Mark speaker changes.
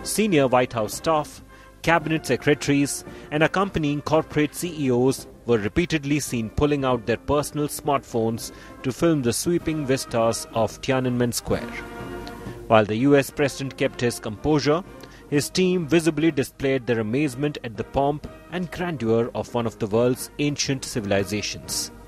Speaker 1: Senior White House staff, cabinet secretaries, and accompanying corporate CEOs were repeatedly seen pulling out their personal smartphones to film the sweeping vistas of Tiananmen Square. While the US president kept his composure, his team visibly displayed their amazement at the pomp and grandeur of one of the world's ancient civilizations.